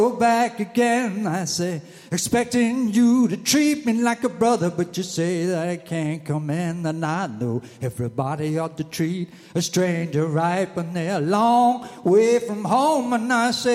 Go back again, I say, expecting you to treat me like a brother, but you say that I can't come in, and I know everybody ought to treat a stranger right when they're a long way from home, and I say